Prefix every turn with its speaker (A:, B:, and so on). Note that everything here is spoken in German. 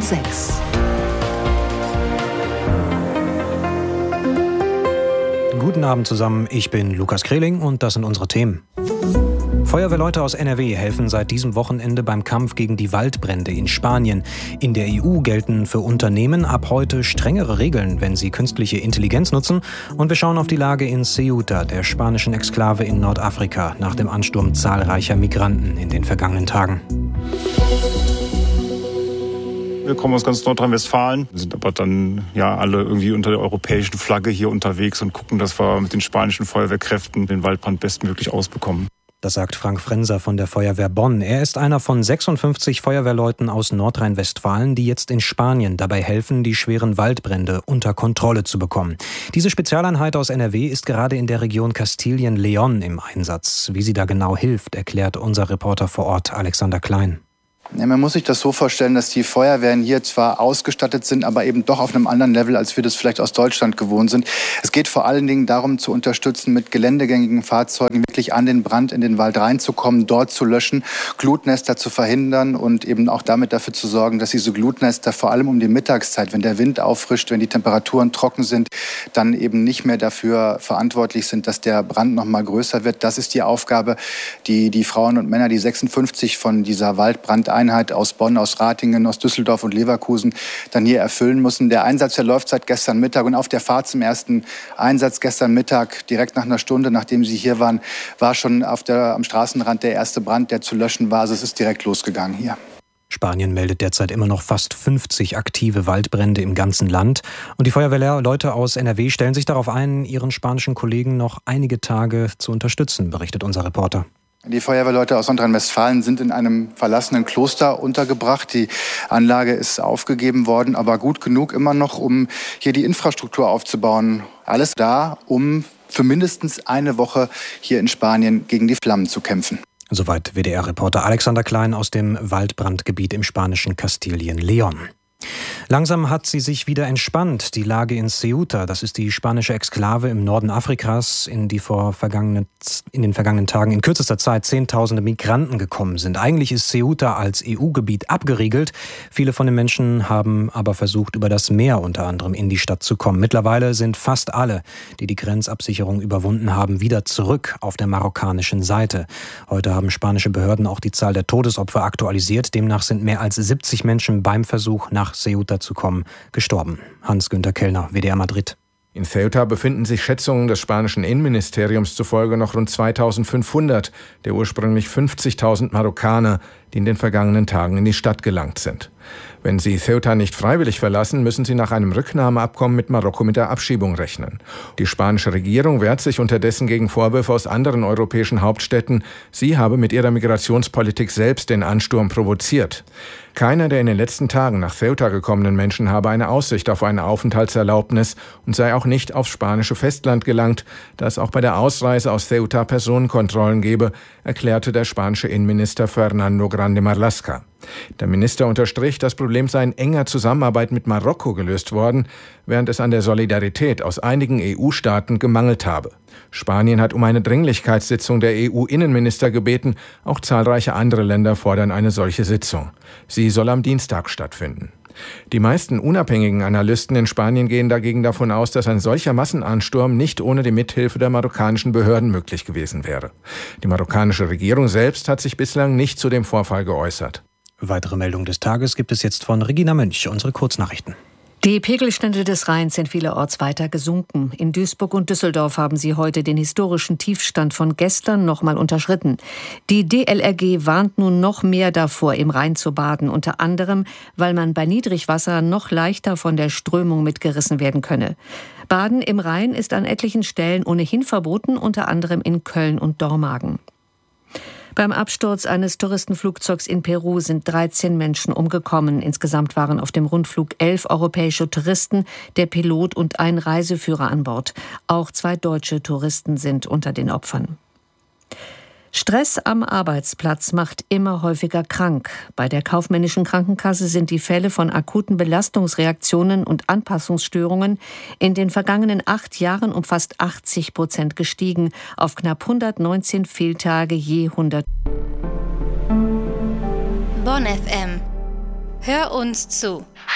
A: 6.
B: Guten Abend zusammen, ich bin Lukas Kreling und das sind unsere Themen. Feuerwehrleute aus NRW helfen seit diesem Wochenende beim Kampf gegen die Waldbrände in Spanien. In der EU gelten für Unternehmen ab heute strengere Regeln, wenn sie künstliche Intelligenz nutzen. Und wir schauen auf die Lage in Ceuta, der spanischen Exklave in Nordafrika, nach dem Ansturm zahlreicher Migranten in den vergangenen Tagen.
C: Wir kommen aus ganz Nordrhein-Westfalen, sind aber dann alle irgendwie unter der europäischen Flagge hier unterwegs und gucken, dass wir mit den spanischen Feuerwehrkräften den Waldbrand bestmöglich ausbekommen.
B: Das sagt Frank Frenser von der Feuerwehr Bonn. Er ist einer von 56 Feuerwehrleuten aus Nordrhein-Westfalen, die jetzt in Spanien dabei helfen, die schweren Waldbrände unter Kontrolle zu bekommen. Diese Spezialeinheit aus NRW ist gerade in der Region Kastilien-León im Einsatz. Wie sie da genau hilft, erklärt unser Reporter vor Ort Alexander Klein.
D: Ja, man muss sich das so vorstellen, dass die Feuerwehren hier zwar ausgestattet sind, aber eben doch auf einem anderen Level, als wir das vielleicht aus Deutschland gewohnt sind. Es geht vor allen Dingen darum, zu unterstützen, mit geländegängigen Fahrzeugen wirklich an den Brand in den Wald reinzukommen, dort zu löschen, Glutnester zu verhindern und eben auch damit dafür zu sorgen, dass diese Glutnester vor allem um die Mittagszeit, wenn der Wind auffrischt, wenn die Temperaturen trocken sind, dann eben nicht mehr dafür verantwortlich sind, dass der Brand noch mal größer wird. Das ist die Aufgabe, die Frauen und Männer, die 56 von dieser Waldbrandeinheit aus Bonn, aus Ratingen, aus Düsseldorf und Leverkusen dann hier erfüllen müssen. Der Einsatz, der läuft seit gestern Mittag und auf der Fahrt zum ersten Einsatz gestern Mittag, direkt nach einer Stunde, nachdem Sie hier waren, war schon am Straßenrand der erste Brand, der zu löschen war. Also es ist direkt losgegangen hier.
B: Spanien meldet derzeit immer noch fast 50 aktive Waldbrände im ganzen Land. Und die Feuerwehrleute aus NRW stellen sich darauf ein, ihren spanischen Kollegen noch einige Tage zu unterstützen, berichtet unser Reporter.
D: Die Feuerwehrleute aus Nordrhein-Westfalen sind in einem verlassenen Kloster untergebracht. Die Anlage ist aufgegeben worden, aber gut genug immer noch, um hier die Infrastruktur aufzubauen. Alles da, um für mindestens eine Woche hier in Spanien gegen die Flammen zu kämpfen.
B: Soweit WDR-Reporter Alexander Klein aus dem Waldbrandgebiet im spanischen Kastilien-León. Langsam hat sie sich wieder entspannt. Die Lage in Ceuta, das ist die spanische Exklave im Norden Afrikas, in den vergangenen Tagen in kürzester Zeit Zehntausende Migranten gekommen sind. Eigentlich ist Ceuta als EU-Gebiet abgeriegelt. Viele von den Menschen haben aber versucht, über das Meer unter anderem in die Stadt zu kommen. Mittlerweile sind fast alle, die die Grenzabsicherung überwunden haben, wieder zurück auf der marokkanischen Seite. Heute haben spanische Behörden auch die Zahl der Todesopfer aktualisiert. Demnach sind mehr als 70 Menschen beim Versuch, nach Ceuta zu kommen, gestorben. Hans-Günther Kellner, WDR Madrid.
E: In Ceuta befinden sich Schätzungen des spanischen Innenministeriums zufolge noch rund 2500 der ursprünglich 50.000 Marokkaner, die in den vergangenen Tagen in die Stadt gelangt sind. Wenn sie Ceuta nicht freiwillig verlassen, müssen sie nach einem Rücknahmeabkommen mit Marokko mit der Abschiebung rechnen. Die spanische Regierung wehrt sich unterdessen gegen Vorwürfe aus anderen europäischen Hauptstädten, sie habe mit ihrer Migrationspolitik selbst den Ansturm provoziert. Keiner der in den letzten Tagen nach Ceuta gekommenen Menschen habe eine Aussicht auf eine Aufenthaltserlaubnis und sei auch nicht aufs spanische Festland gelangt, da es auch bei der Ausreise aus Ceuta Personenkontrollen gebe, erklärte der spanische Innenminister Fernando Grande Marlaska. Der Minister unterstrich, das Problem sei in enger Zusammenarbeit mit Marokko gelöst worden, während es an der Solidarität aus einigen EU-Staaten gemangelt habe. Spanien hat um eine Dringlichkeitssitzung der EU-Innenminister gebeten, auch zahlreiche andere Länder fordern eine solche Sitzung. Sie soll am Dienstag stattfinden. Die meisten unabhängigen Analysten in Spanien gehen dagegen davon aus, dass ein solcher Massenansturm nicht ohne die Mithilfe der marokkanischen Behörden möglich gewesen wäre. Die marokkanische Regierung selbst hat sich bislang nicht zu dem Vorfall geäußert.
B: Weitere Meldungen des Tages gibt es jetzt von Regina Münch, unsere Kurznachrichten.
A: Die Pegelstände des Rheins sind vielerorts weiter gesunken. In Duisburg und Düsseldorf haben sie heute den historischen Tiefstand von gestern nochmal unterschritten. Die DLRG warnt nun noch mehr davor, im Rhein zu baden, unter anderem, weil man bei Niedrigwasser noch leichter von der Strömung mitgerissen werden könne. Baden im Rhein ist an etlichen Stellen ohnehin verboten, unter anderem in Köln und Dormagen. Beim Absturz eines Touristenflugzeugs in Peru sind 13 Menschen umgekommen. Insgesamt waren auf dem Rundflug 11 europäische Touristen, der Pilot und ein Reiseführer an Bord. Auch 2 deutsche Touristen sind unter den Opfern. Stress am Arbeitsplatz macht immer häufiger krank. Bei der kaufmännischen Krankenkasse sind die Fälle von akuten Belastungsreaktionen und Anpassungsstörungen in den vergangenen 8 Jahren um fast 80% gestiegen, auf knapp 119 Fehltage je 100.
F: Bonn FM. Hör uns zu.